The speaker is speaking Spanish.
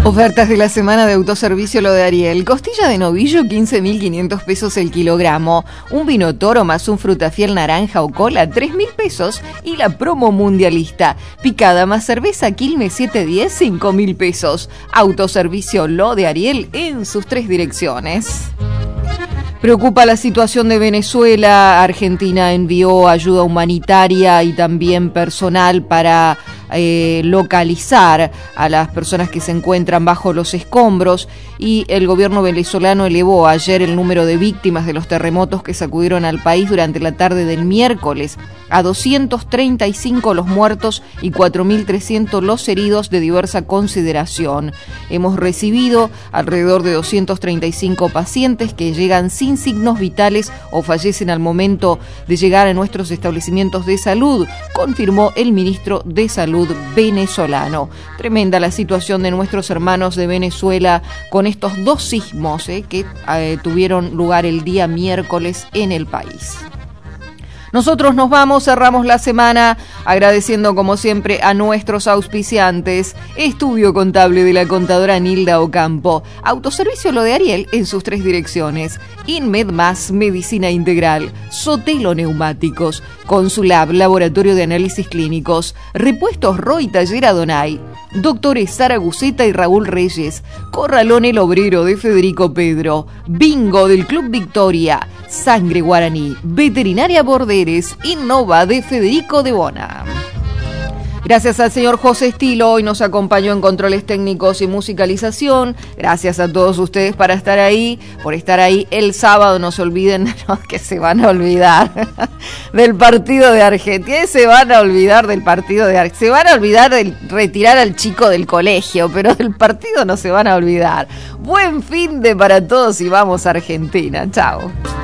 Ofertas de la semana de Autoservicio Lo de Ariel. Costilla de novillo, 15.500 pesos el kilogramo. Un vino toro más un frutafiel naranja o cola, 3.000 pesos. Y la promo mundialista. Picada más cerveza, Quilmes 710, 5.000 pesos. Autoservicio Lo de Ariel en sus 3 direcciones. Preocupa la situación de Venezuela. Argentina envió ayuda humanitaria y también personal para localizar a las personas que se encuentran bajo los escombros, y el gobierno venezolano elevó ayer el número de víctimas de los terremotos que sacudieron al país durante la tarde del miércoles a 235 los muertos y 4.300 los heridos de diversa consideración. Hemos recibido alrededor de 235 pacientes que llegan sin signos vitales o fallecen al momento de llegar a nuestros establecimientos de salud, confirmó el ministro de Salud venezolano. Tremenda la situación de nuestros hermanos de Venezuela con estos 2 sismos que tuvieron lugar el día miércoles en el país. Nosotros nos vamos, cerramos la semana agradeciendo como siempre a nuestros auspiciantes. Estudio contable de la contadora Nilda Ocampo. Autoservicio Lo de Ariel en sus 3 direcciones. Inmed Más, Medicina Integral. Sotelo Neumáticos. Consulab, Laboratorio de Análisis Clínicos. Repuestos Roy Taller Adonai. Doctores Sara Guceta y Raúl Reyes. Corralón El Obrero de Federico Pedro. Bingo del Club Victoria. Sangre Guaraní. Veterinaria Borderes. Innova de Federico de Bona. Gracias al señor José Estilo, hoy nos acompañó en controles técnicos y musicalización. Gracias a todos ustedes por estar ahí el sábado. No se olviden, no, que se van a olvidar del partido de Argentina, se van a olvidar del partido de Argentina, se van a olvidar de retirar al chico del colegio, pero del partido no se van a olvidar. Buen fin de para todos y vamos a Argentina. Chao.